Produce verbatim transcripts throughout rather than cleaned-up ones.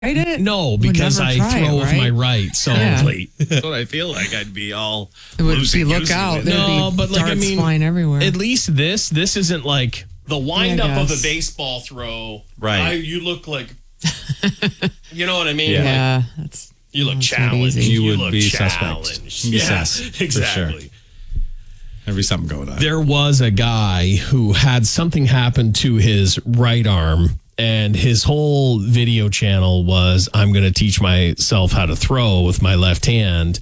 it? No, because I try throw it, with right? my right. So Yeah. That's what I feel like. I'd be all It would loosey be look goosey out. with There'd it. No, be but like I darts mean, flying everywhere. at least this this isn't like the wind Yeah, I up of a guess. baseball throw. Right. I, you look like, you know what I mean? Yeah. Like, yeah, that's you look that's not challenged. easy. You would look be suspect. challenged. You'd be Yeah, sus, for exactly. sure. There'd be something going on. There was a guy who had something happen to his right arm, and his whole video channel was, I'm going to teach myself how to throw with my left hand.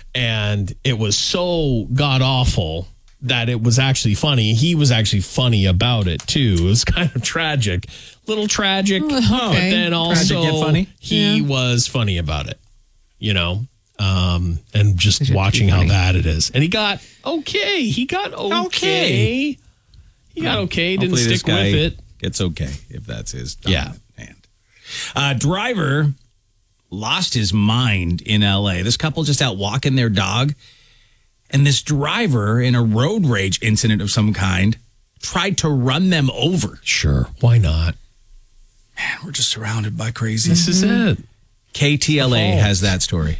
And it was so god awful that it was actually funny. He was actually funny about it too. It was kind of tragic, little tragic, but then also Tragic yet funny? he Yeah. was funny about it, you know? Um, and just Is it too watching how funny? bad it is. And he got okay. He got okay. Okay. He got okay. Didn't Hopefully this stick with guy it. Gets okay if that's his Yeah. dominant hand. Uh, driver lost his mind in L A. This couple just out walking their dog, and this driver in a road rage incident of some kind tried to run them over. Sure. Why not? Man, we're just surrounded by crazy. This is it. K T L A has that story.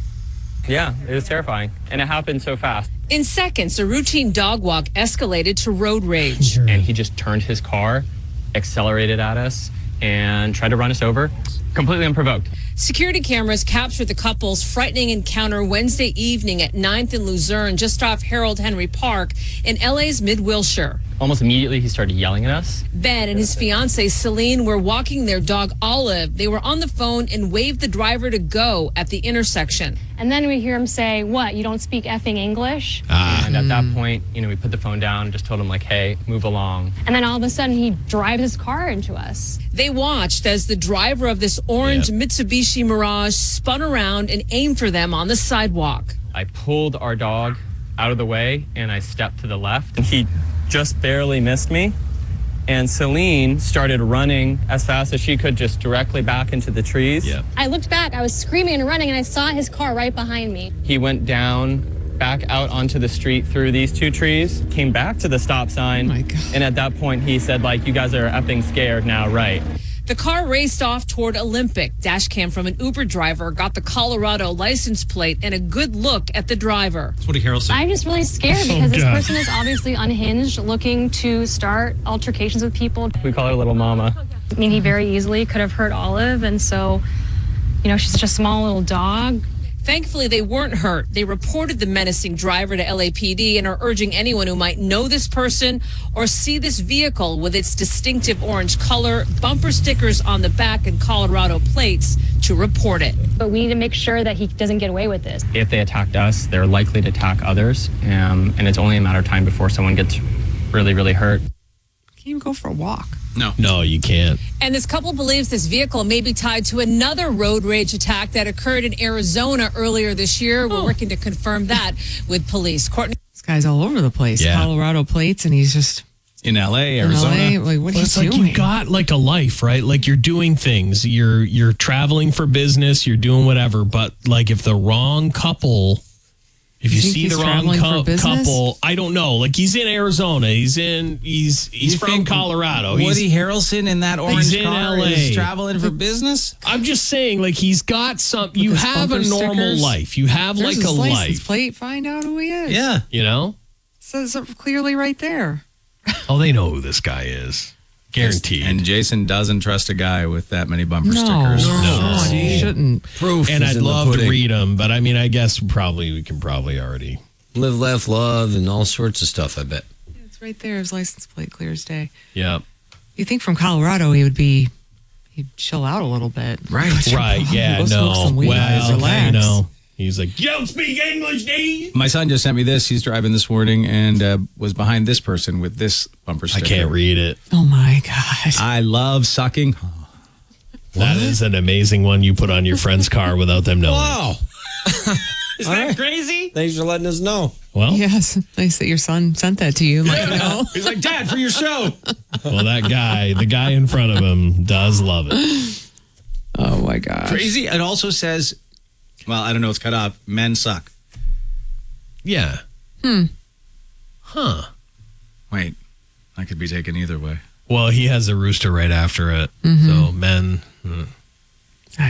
Yeah, it was terrifying. And it happened so fast. In seconds, a routine dog walk escalated to road rage. And he just turned his car, accelerated at us, and tried to run us over, completely unprovoked. Security cameras captured the couple's frightening encounter Wednesday evening at ninth and Luzerne, just off Harold Henry Park in L A's Mid-Wilshire. Almost immediately, he started yelling at us. Ben and his fiancee Celine were walking their dog Olive. They were on the phone and waved the driver to go at the intersection. And then we hear him say, what, you don't speak effing English? And at that point, you know, we put the phone down and just told him, like, hey, move along. And then all of a sudden he drives his car into us. They watched as the driver of this orange Yep. Mitsubishi Mirage spun around and aimed for them on the sidewalk. I pulled our dog out of the way, and I stepped to the left. And he just barely missed me. And Celine started running as fast as she could, just directly back into the trees. Yep. I looked back, I was screaming and running, and I saw his car right behind me. He went down, back out onto the street through these two trees, came back to the stop sign. Oh my God. And at that point, he said, like, you guys are effing scared now, right? The car raced off toward Olympic. Dashcam from an Uber driver got the Colorado license plate and a good look at the driver. That's Woody Harrelson. I'm just really scared because this God. person is obviously unhinged, looking to start altercations with people. We call her Little Mama. I mean, he very easily could have hurt Olive, and so, you know, she's such a small little dog. Thankfully, they weren't hurt. They reported the menacing driver to L A P D and are urging anyone who might know this person or see this vehicle with its distinctive orange color, bumper stickers on the back, and Colorado plates to report it. But we need to make sure that he doesn't get away with this. If they attacked us, they're likely to attack others. Um, and it's only a matter of time before someone gets really, really hurt. Can't even go for a walk. No. No, you can't. And this couple believes this vehicle may be tied to another road rage attack that occurred in Arizona earlier this year. We're working to confirm that with police. Courtney. This guy's all over the place. Yeah. Colorado plates, and he's just In L A, in Arizona. L A. Like, what are Well, you it's like doing? you got like a life, right? Like you're doing things. You're you're traveling for business. You're doing whatever. But like if the wrong couple, if you, You think see he's the wrong traveling for cou- business? couple, I don't know. Like he's in Arizona. He's in. He's he's You from think Colorado. He's, Woody Harrelson in that orange in car L A. is traveling for business? I'm just saying, like he's got some. You his have a bumper normal stickers? life. You have There's like his a license life. plate. Find out who he is. Yeah. You know. Says it clearly right there. Oh, they know who this guy is. Guaranteed. And Jason doesn't trust a guy with that many bumper No, stickers. No. you shouldn't. Proof And is I'd in the love to pudding. read them, but I mean, I guess probably we can probably already. Live, laugh, love, and all sorts of stuff, I bet. It's right there. His license plate, clear as day. Yeah. You think from Colorado he would be, he'd chill out a little bit. Right. Right. Yeah. Go smoke No. some weed, guys. Well, Relax. you know, he's like, you don't speak English, do you? My son just sent me this. He's driving this morning and uh, was behind this person with this bumper I sticker. can't read it. Oh my God. I love sucking. That is an amazing one you put on your friend's car without them knowing. Wow. Is All that right. crazy? Thanks for letting us know. Well, Yes. Nice that your son sent that to you. Let you know. He's like, Dad, for your show. well, that guy, the guy in front of him, does love it. Oh my gosh. Crazy. It also says, well, I don't know, it's cut off. Men suck. Yeah. Hmm. Huh. Wait, I could be taken either way. Well, he has a rooster right after it. So men. hmm. I don't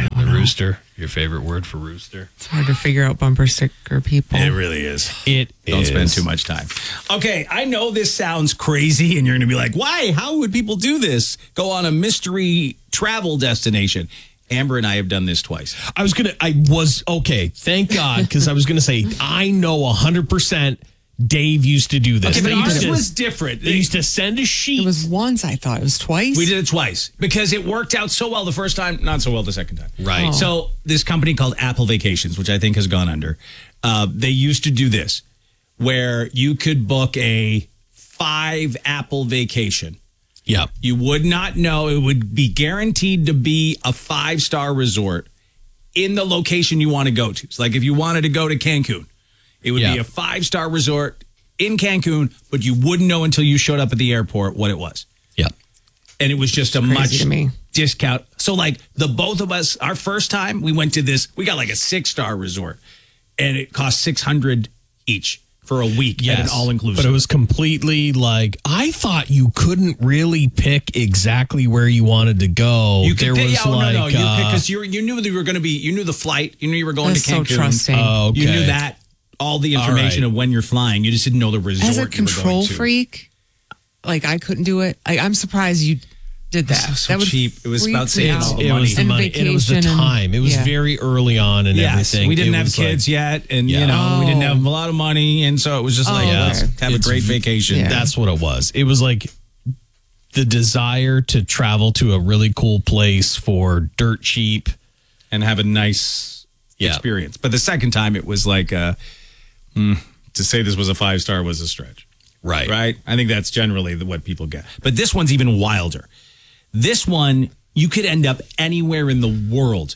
Rooster. Your favorite word for rooster? It's hard to figure out bumper sticker people. It really is. It Don't is. spend too much time. Okay, I know this sounds crazy, and you're going to be like, why? How would people do this? Go on a mystery travel destination. Amber and I have done this twice. I was going to, I was, okay, thank God, because I was going to say, I know one hundred percent Dave used to do this. Okay, but They used ours to- was different. They used to send a sheet. It was once, I thought. It was twice. We did it twice because it worked out so well the first time, not so well the second time. Right. Oh. So this company called Apple Vacations, which I think has gone under, uh, they used to do this where you could book a five Apple vacation. Yeah. You would not know. It would be guaranteed to be a five-star resort in the location you want to go to. So like if you wanted to go to Cancun, it would Yeah. be a five-star resort in Cancun, but you wouldn't know until you showed up at the airport what it was. Yeah. And it was just a Crazy much to me. discount. So like the both of us, our first time we went to this, we got like a six-star resort and it cost six hundred each for a week at an all-inclusive. But it was completely like, I thought you couldn't really pick exactly where you wanted to go. You could there pick, was oh, like, no, no, you uh, because you you knew that you were going to be, you knew the flight, you knew you were going That's to so Cancun. trusting. Oh, okay. You knew that, all the information All right. of when you're flying. You just didn't know the resort As a you were control going to. freak, like I couldn't do it. I, I'm surprised you did that. So- so that would cheap. It was freak about me saving out. all the it money. was the And money. And it was the vacation and- time. It was yeah. very early on and Yes, everything. we didn't It have was kids like- yet, and Yeah. you know we didn't Oh. have a lot of money, and so it was just like Oh, let's okay. have a It's- great vacation. Yeah. That's what it was. It was like the desire to travel to a really cool place for dirt cheap. and have a nice Yeah. experience. But the second time, it was like uh, mm, to say this was a five star was a stretch. Right. Right? I think that's generally the, what people get. But this one's even wilder. This one, you could end up anywhere in the world.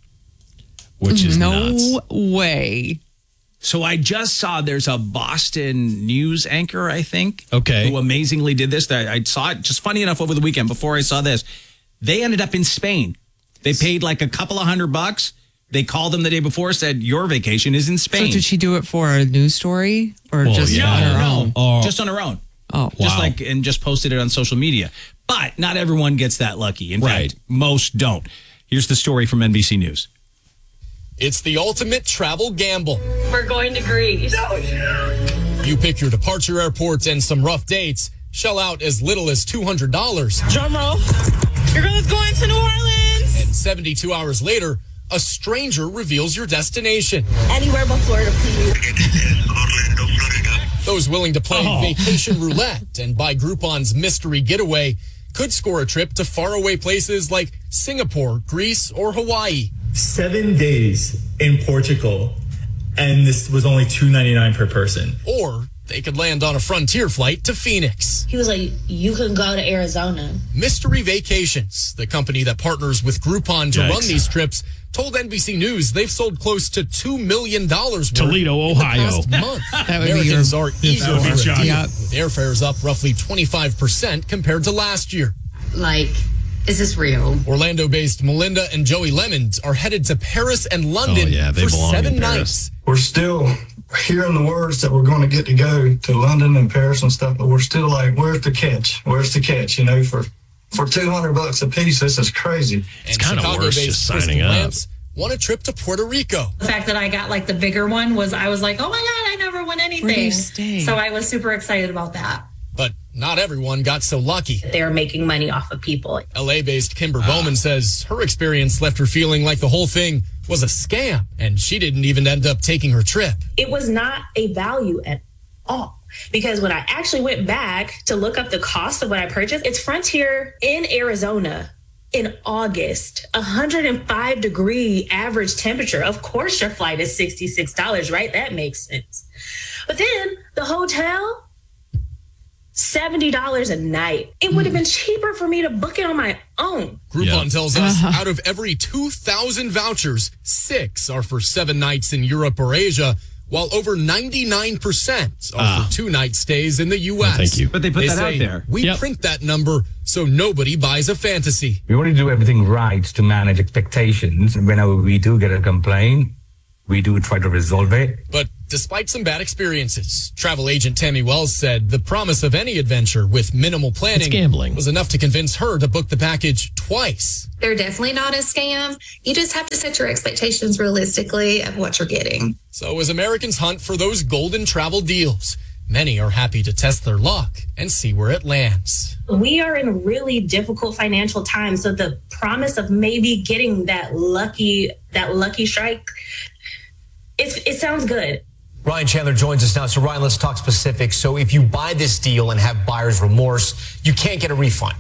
Which is no nuts. way. So I just saw there's a Boston news anchor, I think, Okay. who amazingly did this. I, I saw it just funny enough over the weekend before I saw this. They ended up in Spain. They paid like a couple of hundred bucks. They called them the day before, said, your vacation is in So Spain. did she do it for a news story or Well, just yeah. on her no, own? Oh. just on her own. Oh, Just Wow. like, and just posted it on social media. But not everyone gets that lucky. In Right. fact, most don't. Here's the story from N B C News. It's the ultimate travel gamble. We're going to Greece. You pick your departure airport and some rough dates, shell out as little as two hundred dollars. Drum roll. You're going to New Orleans. And seventy-two hours later, a stranger reveals your destination. Anywhere but Florida, please. Those willing to play Oh. vacation roulette and buy Groupon's mystery getaway could score a trip to faraway places like Singapore, Greece, or Hawaii. Seven days in Portugal, and this was only two ninety-nine per person. Or they could land on a Frontier flight to Phoenix. He was like, you can go to Arizona. Mystery Vacations, the company that partners with Groupon to Yikes. run these trips, told N B C News they've sold close to two million dollars worth Toledo, in the Ohio. past month. That would be Americans your- are eager your for a story. deal, Yep. with airfares up roughly twenty-five percent compared to last year. Like, is this real? Orlando-based Melinda and Joey Lemons are headed to Paris and London Oh, yeah, they for belong seven in Paris. nights. We're still hearing the words that we're going to get to go to London and Paris and stuff, but we're still like, where's the catch? Where's the catch? You know, for for two hundred bucks a piece, this is crazy. And kinda worse Chicago-based just Kristen signing up. Lance won a trip to Puerto Rico. The fact that I got like the bigger one was, I was like, oh my God, I never won anything. Where do you stay? So I was super excited about that. But not everyone got so lucky. They're making money off of people. L A-based Kimber Bowman says her experience left her feeling like the whole thing was a scam, and she didn't even end up taking her trip. It was not a value at all. Because when I actually went back to look up the cost of what I purchased, it's Frontier in Arizona in August, one hundred five degree average temperature. Of course, your flight is sixty-six dollars, right? That makes sense. But then the hotel, seventy dollars a night. It would have been cheaper for me to book it on my own. Groupon Yeah. tells us out of every two thousand vouchers, six are for seven nights in Europe or Asia, while over ninety-nine percent are Ah. for two-night stays in the U S. thank you. But they put that say, out there. We Yep. print that number so nobody buys a fantasy. We want to do everything right to manage expectations. Whenever we do get a complaint, we do try to resolve it. But despite some bad experiences. Travel agent Tammy Wells said the promise of any adventure with minimal planning It's gambling. was enough to convince her to book the package twice. They're definitely not a scam. You just have to set your expectations realistically of what you're getting. So as Americans hunt for those golden travel deals, many are happy to test their luck and see where it lands. We are in really difficult financial times, so the promise of maybe getting that lucky that lucky strike, it's, it sounds good. Ryan Chandler joins us now. So Ryan, let's talk specifics. So if you buy this deal and have buyer's remorse, you can't get a refund.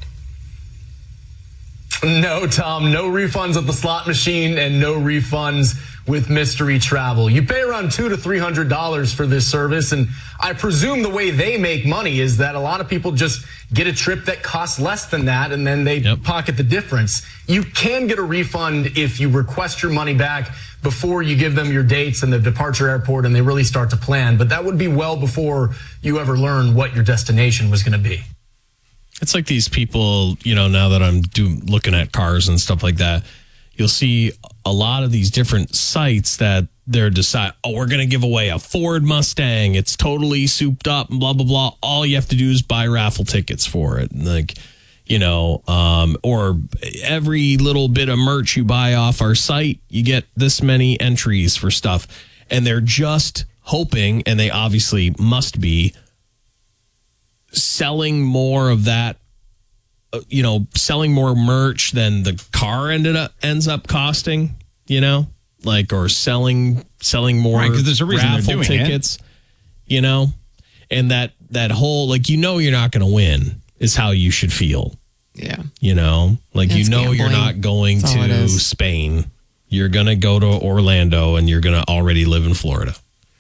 No, Tom, no refunds at the slot machine and no refunds with Mystery Travel. You pay around two to three hundred dollars for this service, and I presume the way they make money is that a lot of people just get a trip that costs less than that, and then they yep. pocket the difference. You can get a refund if you request your money back before you give them your dates and the departure airport, and they really start to plan. But that would be well before you ever learn what your destination was going to be. It's like these people, you know, now that I'm do, looking at cars and stuff like that, you'll see a lot of these different sites that they're decide, oh, we're going to give away a Ford Mustang. It's totally souped up and blah, blah, blah. All you have to do is buy raffle tickets for it. Like, you know, um, or every little bit of merch you buy off our site, you get this many entries for stuff. And they're just hoping, and they obviously must be, selling more of that, uh, you know, selling more merch than the car ended up ends up costing, you know, like, or selling selling more right, 'cause there's a reason they're raffle doing tickets, it. you know, and that that whole, like, you know, you're not going to win is how you should feel. Yeah, you know, like, It's you know, you're gambling. not going That's all it to is. Spain. You're going to go to Orlando, and you're going to already live in Florida.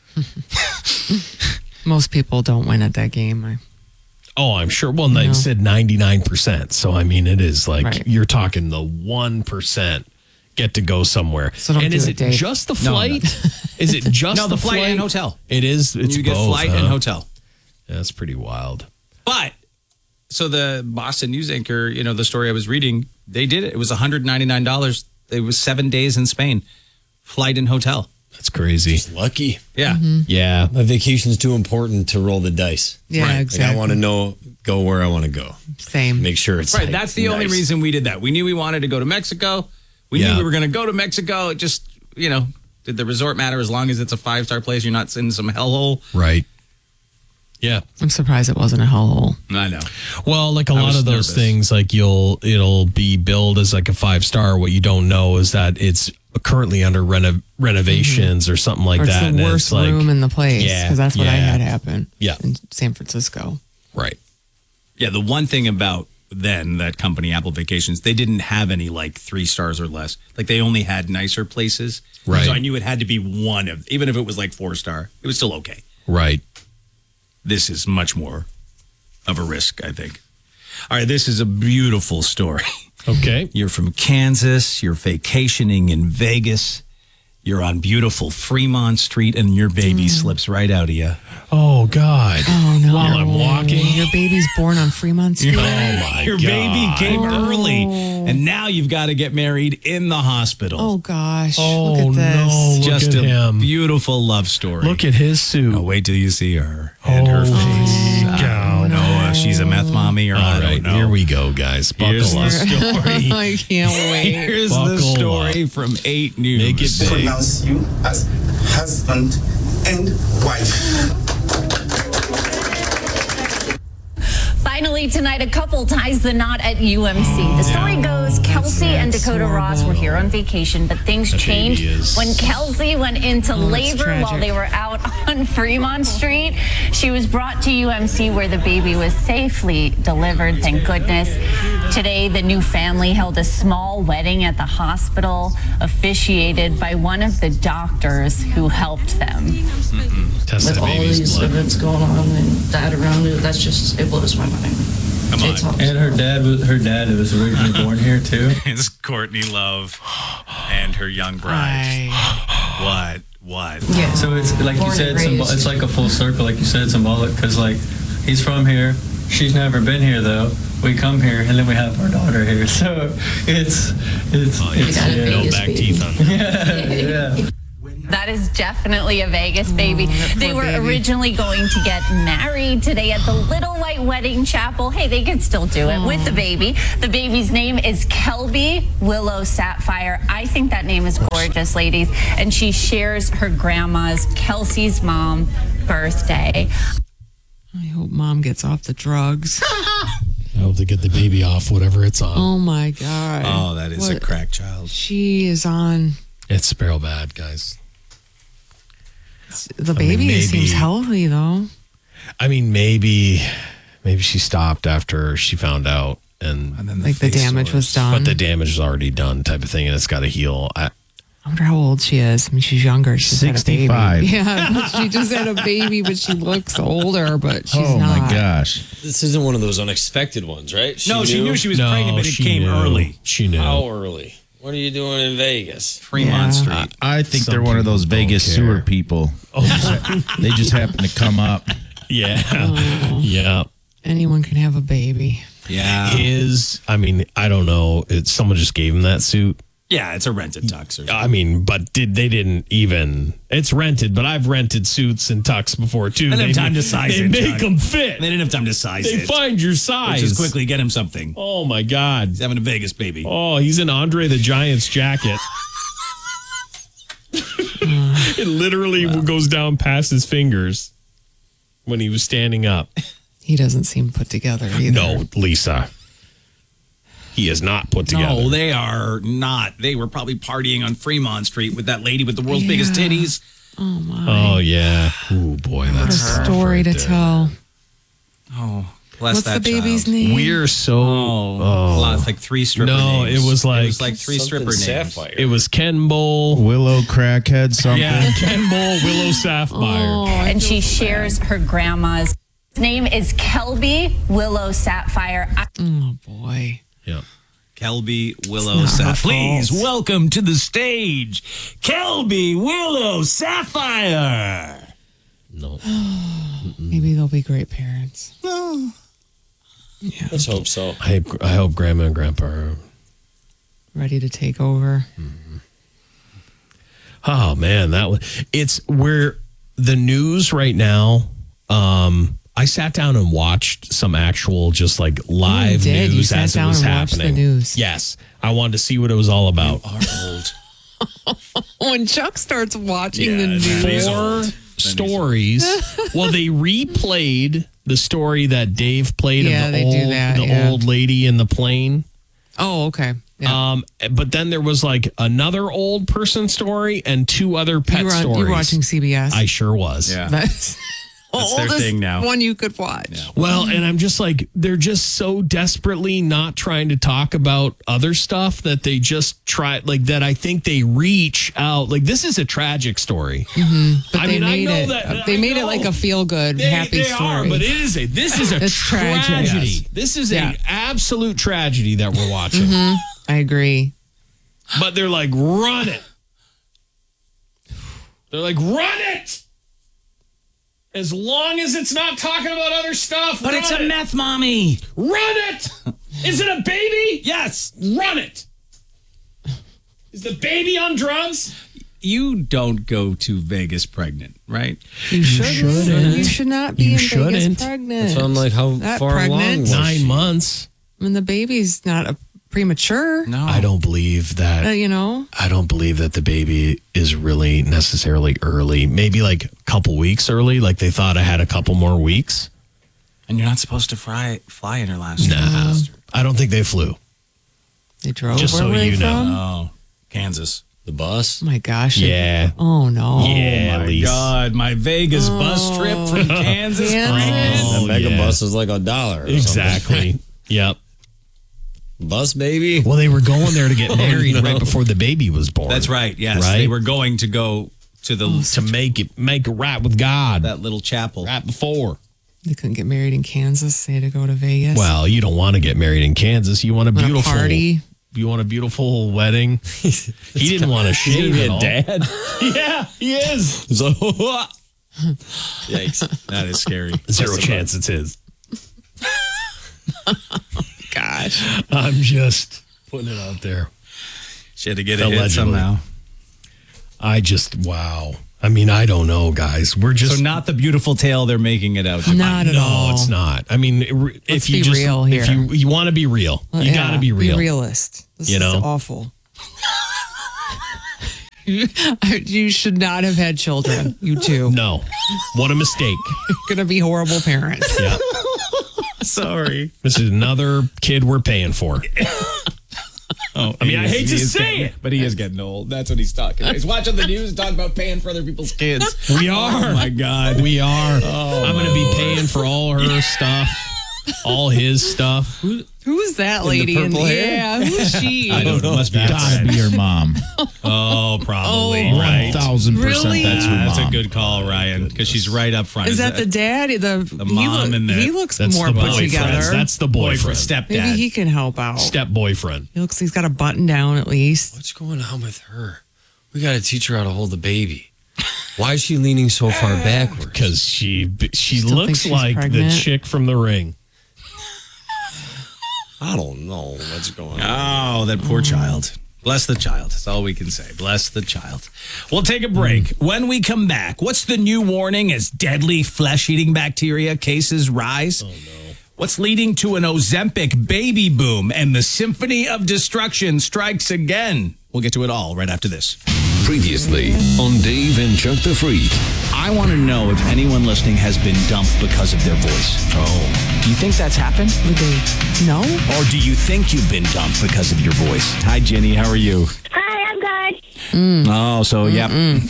Most people don't win at that game. I, Oh, I'm sure. Well, they No. said ninety-nine percent. So, I mean, it is like Right. you're talking the one percent get to go somewhere. So don't and do is it, it Dave. just the No, flight? Is it just No, the flight and hotel. It is. It's you get both, flight huh? and hotel. That's pretty wild. But so the Boston news anchor, you know, the story I was reading, they did it. It was one hundred ninety-nine dollars. It was seven days in Spain, flight and hotel. That's crazy. Just lucky. Yeah. Yeah. My vacation's too important to roll the dice. Yeah, Like, exactly. I want to know, go where I want to go. Same. Make sure it's Right. like, That's the only nice. reason we did that. We knew we wanted to go to Mexico. We Yeah. knew we were going to go to Mexico. It just, you know, did the resort matter as long as it's a five star place? You're not in some hellhole. Right. Yeah. I'm surprised it wasn't a hellhole. I know. Well, like a I lot was of those nervous. things, like you'll, it'll be billed as like a five star. What you don't know is that it's currently under reno- renovations or something like or it's that. the and worst it's like, room in the place. Yeah, Because that's what I yeah. had happen Yeah. in San Francisco. Right. Yeah. The one thing about then that company, Apple Vacations, they didn't have any like three stars or less. Like they only had nicer places. Right. So I knew it had to be one of, even if it was like four star, it was still okay. Right. This is much more of a risk, I think. All right, this is a beautiful story. Okay. You're from Kansas, you're vacationing in Vegas, you're on beautiful Fremont Street, and your baby Mm. slips right out of you. Oh, God. Oh, no. While I'm walking. Your baby's born on Fremont Street. Oh, my Your God. baby came Oh. early, and now you've got to get married in the hospital. Oh, gosh. Oh, Look at this. no. Look Just at a him. beautiful love story. Look at his suit. Now wait till you see her and her face. I don't know if she's a meth mommy or All I right, don't know. here we go, guys. Buckle Here's up. the story. I can't wait. Here's Buckle the story up. from eight News. Make it big. Pronounce you as husband and wife. Finally, tonight, a couple ties the knot at U M C. The story goes Kelsey and Dakota Ross were here on vacation, but things That baby changed is- when Kelsey went into Oh, that's labor tragic. while they were out on Fremont Street. She was brought to U M C where the baby was safely delivered, thank goodness. Today, the new family held a small wedding at the hospital, officiated by one of the doctors who helped them. Test With that all baby's these blood. events going on and that around it, that's just, it blows my mind. Come on. It's awesome. And her dad was her dad was originally born here too. It's Courtney Love and her young bride. What? What? Yeah. So it's like you Born said, and symbol, raised. it's like a full circle, like you said, symbolic. Because like he's from here, she's never been here though. We come here and then we have our daughter here. So it's it's Oh, it's got a yeah. baby. No back teeth on that. yeah. yeah. That is definitely a Vegas baby. Oh, they were baby. originally going to get married today at the Little White Wedding Chapel. Hey, they could still do it oh. with the baby. The baby's name is Kelby Willow Sapphire. I think that name is gorgeous, ladies. And she shares her grandma's, Kelsey's mom, birthday. I hope mom gets off the drugs. I hope they get the baby off whatever it's on. Oh my God. Oh, that is What- a crack child. She is on. It's sparrow bad, guys. The I baby mean, maybe- seems healthy though. I mean, maybe, maybe she stopped after she found out, and, And then Like the face damage was sores. done. but the damage is already done, type of thing, and it's got to heal. I, I wonder how old she is. I mean, she's younger. She's sixty-five. Had a baby. Yeah, she just had a baby, but she looks older. But she's oh not. my gosh. This isn't one of those unexpected ones, right? No, she knew she was No, pregnant, but it she came knew. early. She knew. How early? What are you doing in Vegas? Fremont Yeah. Street. I think Some they're one of those people don't Vegas care. sewer people. They just, they just happen to come up. Yeah, yeah. Anyone can have a baby. Yeah. Is I mean, I don't know. It's someone just gave him that suit. Yeah, it's a rented tux. Or I mean, but did they didn't even? It's rented, but I've rented suits and tux before too. They didn't have time to size they it, make Chuck. them fit. They didn't have time to size They it. find your Or size. just quickly get him something. Oh my God! He's having a Vegas baby. Oh, he's in Andre the Giant's jacket. It literally goes down past his fingers when he was standing up. He doesn't seem put together either. No, Lisa. He is not put together. No, they are not. They were probably partying on Fremont Street with that lady with the world's biggest Yeah. titties. Oh my. Oh yeah. Oh boy, what a that's tough story right to there. tell. Oh, bless What's that the baby's child. name? We're so. Oh, Oh, lots, like three stripper no, names. it was like it was like three Something stripper names. Sapphire. it was Ken Bull. Willow crackhead something. Yeah, Ken Bull, Willow Sapphire. Oh, I And feel she so shares her grandma's name is Kelby Willow Sapphire. I- bad. Oh boy. Yeah. Kelby Willow It's not her Sapphire. Please fault. welcome to the stage, Kelby Willow Sapphire. No. Maybe they'll be great parents. Yeah. Let's hope so. I I hope Grandma and Grandpa are. Ready to take over. Oh man, that was. It's where the news right now. Um, I sat down and watched some actual, just like live You did. You news sat as it down was and watched happening. the news. Yes, I wanted to see what it was all about. Are old. When Chuck starts watching the Yeah, news. he's Four old. stories. Well, they replayed the story that Dave played Yeah, of the they old, do that, the yeah. old lady in the plane. Oh, okay. Yeah. Um, but then there was like another old person story and two other pet you, were on, stories. you were watching C B S. I sure was. Yeah. That's That's their oldest thing now. one you could watch. Well, and I'm just like, they're just so desperately not trying to talk about other stuff that they just try, like, that I think they reach out. Like, this is a tragic story. But I they mean, I made know it. that- they I made it know. like a feel good, They, happy they story. are, but it is a, this is a It's tragic. tragedy. Yes. This is Yeah. an absolute tragedy that we're watching. Mhm. I agree. But they're like, run it. They're like, run it. As long as it's not talking about other stuff. But run it's a it. meth mommy. Run it. Is it a baby? Yes. Run it. Is the baby on drugs? You don't go to Vegas pregnant, right? You shouldn't. shouldn't. You should not be You in shouldn't. Vegas pregnant. That's why I'm like, how That far pregnant? along was Nine she? months. I mean, the baby's not a premature. No. I don't believe that. Uh, you know, I don't believe that the baby is really necessarily early. Maybe like a couple weeks early. Like they thought I had a couple more weeks. And you're not supposed to fly fly in her last Nah, trimester. I don't think they flew. they drove. Just Where so were they you know. from? Oh, Kansas. The bus? Oh my gosh. Yeah. Oh no. Yeah, oh my Lise. God, my Vegas bus trip from Kansas. Kansas. Oh, the mega yeah. bus is like a dollar. or Exactly. Yep. something. Bus, baby? Well, they were going there to get married right before the baby was born. That's right. Yes, Right? they were going to go to the to make it make it right with God. that little chapel. right before. They couldn't get married in Kansas. They had to go to Vegas. Well, you don't want to get married in Kansas. You want a Want a beautiful party. You want a beautiful wedding. He didn't want to He's shave gonna be at a all. dad? Yeah, he is. So, yikes. That is scary. Zero chance it's his. Gosh. I'm just putting it out there. She had to get a hit Allegedly. somehow. I just wow. I mean, I don't know, guys. We're just so not the beautiful tale they're making it out to be. Not at no, all. it's not. I mean, if Let's you be just real if here. you you want to be real, Well, you yeah, got to be real. Be realist. This You is know? awful. You should not have had children. You two. No, what a mistake. You're gonna be horrible parents. Yeah. Sorry. This is another kid we're paying for. Oh, I mean, I hate to he is say getting- it. but he is getting old. That's what he's talking about. He's watching the news and talking about paying for other people's kids. We are. Oh, my God. We are. Oh, I'm going to be paying for all her stuff, all his stuff. Who's that In the lady? purple hair? Yeah, who's she? I don't know. It must be Gotta be your mom. Oh, probably. Oh, right. One thousand percent. Really? That's your Ah, that's a mom. good call, Ryan, because she's right up front. Is that the dad? The, the he mom look- and the he looks That's more the put boyfriend. together. That's the boyfriend, boyfriend. stepdad? Maybe he can help out. Step boyfriend. He looks. He's got a button down at least. What's going on with her? We got to teach her how to hold the baby. Why is she leaning so far backwards? Because she she Still looks thinks she's like pregnant? the chick from The Ring. I don't know what's going on. Oh, that poor child. Bless the child. That's all we can say. Bless the child. We'll take a break. When we come back, what's the new warning as deadly flesh-eating bacteria cases rise? Oh, no. What's leading to an Ozempic baby boom and the Symphony of Destruction strikes again? We'll get to it all right after this. Previously on Dave and Chuck the Freak. I want to know if anyone listening has been dumped because of their voice. Oh. Do you think that's happened? Would they? No. Or do you think you've been dumped because of your voice? Hi, Jenny. How are you? Hi, I'm good. Oh, so, yeah. Yeah.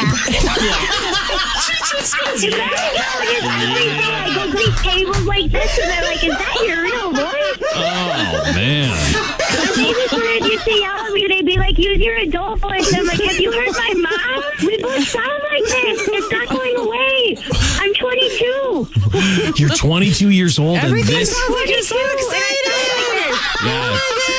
Is that I go to these tables like this and they're like, is that your real voice? Oh, man. Maybe for if you see yell at me, they'd be like, use your adult voice. I'm like, have you heard my mom? We both sound like this. It's not going away. I'm twenty-two. You're twenty-two years old and Everything this. sounds like you're so excited. Yeah.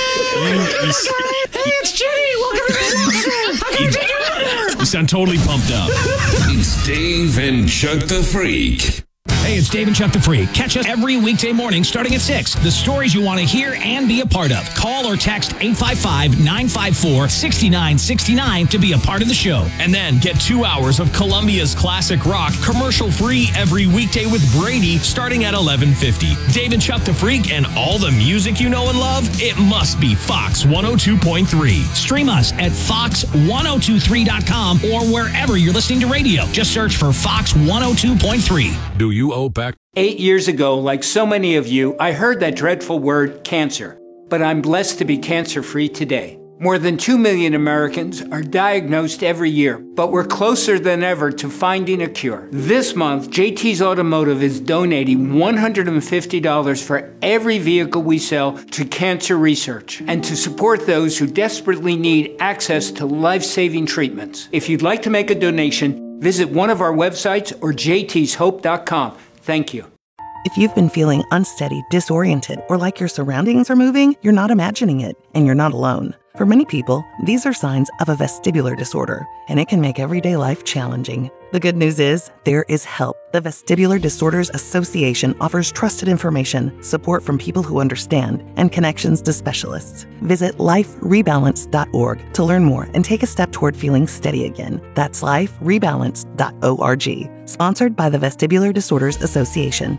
Hey, it's Jenny. Welcome to the How can I take your order? You sound totally pumped up. It's Dave and Chuck the Freak. Hey, it's Dave and Chuck the Freak. Catch us every weekday morning starting at six. The stories you want to hear and be a part of. Call or text eight five five, nine five four, six nine six nine to be a part of the show. And then get two hours of Columbia's classic rock commercial-free every weekday with Brady starting at eleven fifty. Dave and Chuck the Freak and all the music you know and love, it must be Fox one oh two point three. Stream us at fox one oh two three dot com or wherever you're listening to radio. Just search for Fox one oh two point three. Do you owe back? Eight years ago, like so many of you, I heard that dreadful word, cancer. But I'm blessed to be cancer-free today. More than two million Americans are diagnosed every year, but we're closer than ever to finding a cure. This month, J T's Automotive is donating one hundred fifty dollars for every vehicle we sell to cancer research and to support those who desperately need access to life-saving treatments. If you'd like to make a donation, visit one of our websites or j t's hope dot com. Thank you. If you've been feeling unsteady, disoriented, or like your surroundings are moving, you're not imagining it, and you're not alone. For many people, these are signs of a vestibular disorder, and it can make everyday life challenging. The good news is, there is help. The Vestibular Disorders Association offers trusted information, support from people who understand, and connections to specialists. Visit life rebalance dot org to learn more and take a step toward feeling steady again. That's life rebalance dot org. Sponsored by the Vestibular Disorders Association.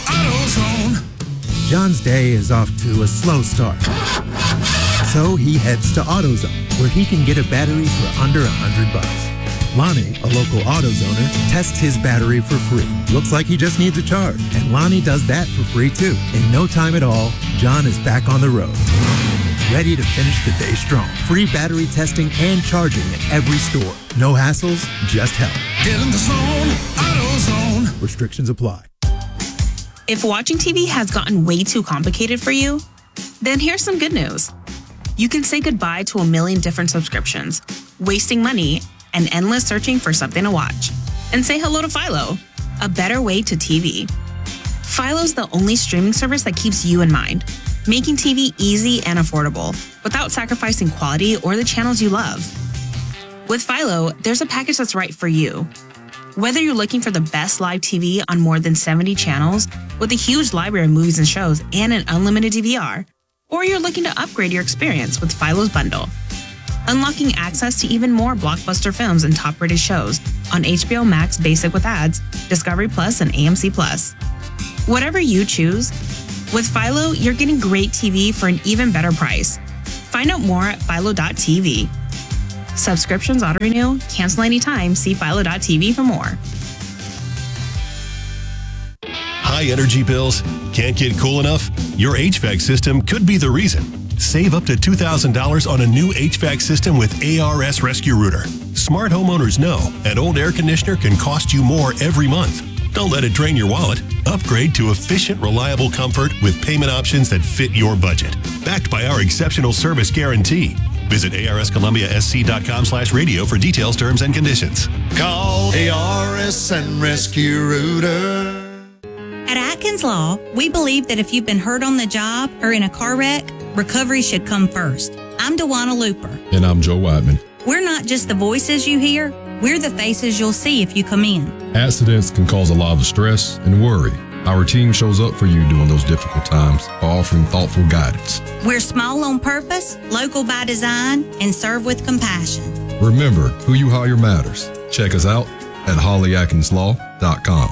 John's day is off to a slow start. So he heads to AutoZone, where he can get a battery for under a hundred bucks. Lonnie, a local AutoZoner, tests his battery for free. Looks like he just needs a charge, and Lonnie does that for free too. In no time at all, John is back on the road, ready to finish the day strong. Free battery testing and charging at every store. No hassles, just help. Get in the zone, AutoZone. Restrictions apply. If watching T V has gotten way too complicated for you, then here's some good news. You can say goodbye to a million different subscriptions, wasting money, and endless searching for something to watch. And say hello to Philo, a better way to T V. Philo's the only streaming service that keeps you in mind, making T V easy and affordable without sacrificing quality or the channels you love. With Philo, there's a package that's right for you. Whether you're looking for the best live T V on more than seventy channels with a huge library of movies and shows and an unlimited D V R, or you're looking to upgrade your experience with Philo's bundle. unlocking access to even more blockbuster films and top-rated shows on H B O Max Basic with ads, Discovery Plus, and A M C Plus. Whatever you choose, with Philo, you're getting great T V for an even better price. Find out more at philo dot t v. Subscriptions auto-renew, cancel anytime. See philo dot t v for more. High energy bills? Can't get cool enough? Your H V A C system could be the reason. Save up to two thousand dollars on a new H V A C system with A R S Rescue Router. Smart homeowners know an old air conditioner can cost you more every month. Don't let it drain your wallet. Upgrade to efficient, reliable comfort with payment options that fit your budget. Backed by our exceptional service guarantee. Visit A R S Columbia S C dot com slash radio for details, terms, and conditions. Call A R S and Rescue Router. At Atkins Law, we believe that if you've been hurt on the job or in a car wreck, recovery should come first. I'm Dewana Looper. And I'm Joe Whiteman. We're not just the voices you hear, we're the faces you'll see if you come in. Accidents can cause a lot of stress and worry. Our team shows up for you during those difficult times by offering thoughtful guidance. We're small on purpose, local by design, and serve with compassion. Remember, who you hire matters. Check us out at holly atkins law dot com.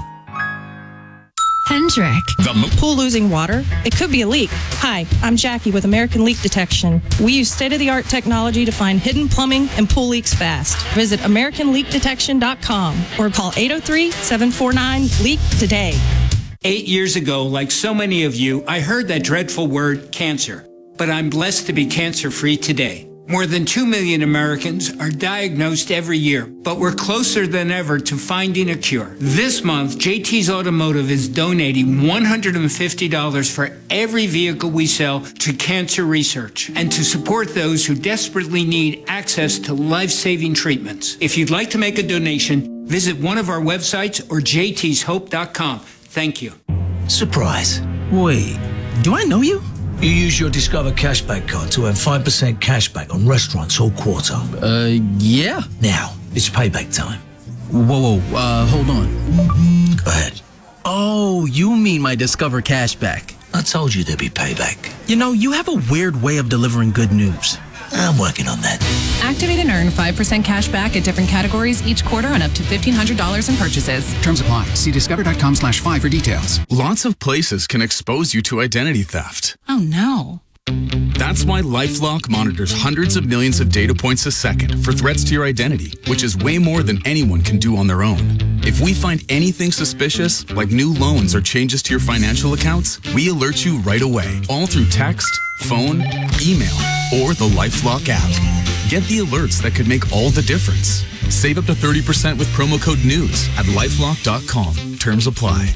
Hendrick. The pool losing water? It could be a leak. Hi, I'm Jackie with American Leak Detection. We use state-of-the-art technology to find hidden plumbing and pool leaks fast. Visit american leak detection dot com or call eight oh three, seven four nine, leak today. Eight years ago, like so many of you, I heard that dreadful word, cancer. But I'm blessed to be cancer-free today. More than two million Americans are diagnosed every year, but we're closer than ever to finding a cure. This month, J T's Automotive is donating one hundred fifty dollars for every vehicle we sell to cancer research and to support those who desperately need access to life-saving treatments. If you'd like to make a donation, visit one of our websites or j t's hope dot com. Thank you. Surprise. Wait, do I know you? You use your Discover Cashback card to earn five percent cashback on restaurants all quarter. Uh, yeah. Now, it's payback time. Whoa, whoa, uh, hold on. Go ahead. Oh, you mean my Discover Cashback. I told you there'd be payback. You know, you have a weird way of delivering good news. I'm working on that. Activate and earn five percent cash back at different categories each quarter on up to fifteen hundred dollars in purchases. Terms apply. See discover dot com slash five for details. Lots of places can expose you to identity theft. Oh, no. That's why LifeLock monitors hundreds of millions of data points a second for threats to your identity, which is way more than anyone can do on their own. If we find anything suspicious, like new loans or changes to your financial accounts, we alert you right away, all through text, phone, email, or the LifeLock app. Get the alerts that could make all the difference. Save up to thirty percent with promo code NEWS at lifelock dot com. Terms apply.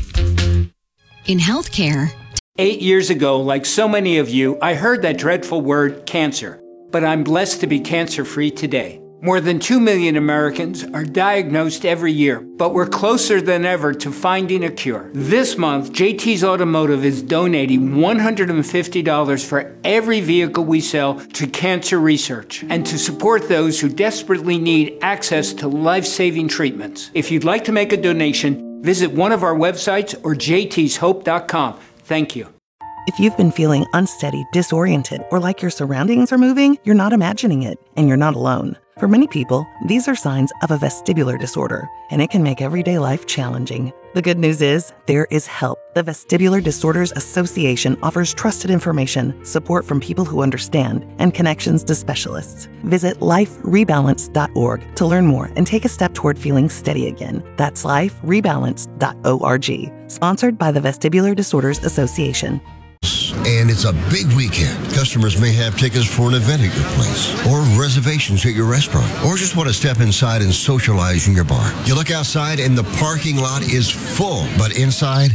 In healthcare, Eight years ago, like so many of you, I heard that dreadful word, cancer. But I'm blessed to be cancer-free today. More than two million Americans are diagnosed every year, but we're closer than ever to finding a cure. This month, J T's Automotive is donating one hundred fifty dollars for every vehicle we sell to cancer research and to support those who desperately need access to life-saving treatments. If you'd like to make a donation, visit one of our websites or j t's hope dot com. Thank you. If you've been feeling unsteady, disoriented, or like your surroundings are moving, you're not imagining it, and you're not alone. For many people, these are signs of a vestibular disorder, and it can make everyday life challenging. The good news is, there is help. The Vestibular Disorders Association offers trusted information, support from people who understand, and connections to specialists. Visit life rebalance dot org to learn more and take a step toward feeling steady again. That's life rebalance dot org. Sponsored by the Vestibular Disorders Association. And it's a big weekend. Customers may have tickets for an event at your place, or reservations at your restaurant, or just want to step inside and socialize in your bar. You look outside and the parking lot is full, but inside,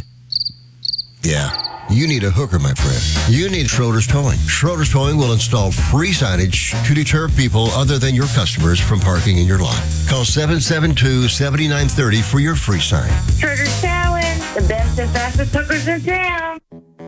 yeah, you need a hooker, my friend. You need Schroeder's Towing. Schroeder's Towing will install free signage to deter people other than your customers from parking in your lot. Call seven seven two, seven nine three zero for your free sign. Schroeder's Towing, the best and fastest hookers in town.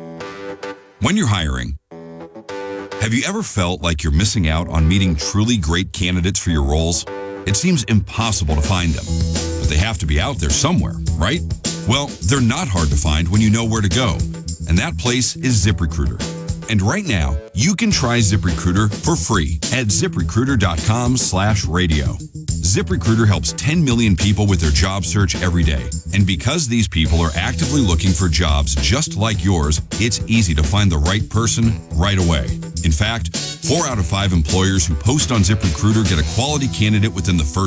When you're hiring, have you ever felt like you're missing out on meeting truly great candidates for your roles? It seems impossible to find them, but they have to be out there somewhere, right? Well, they're not hard to find when you know where to go, and that place is ZipRecruiter. And right now, you can try ZipRecruiter for free at ZipRecruiter.com slash radio. ZipRecruiter helps ten million people with their job search every day. And because these people are actively looking for jobs just like yours, it's easy to find the right person right away. In fact, four out of five employers who post on ZipRecruiter get a quality candidate within the first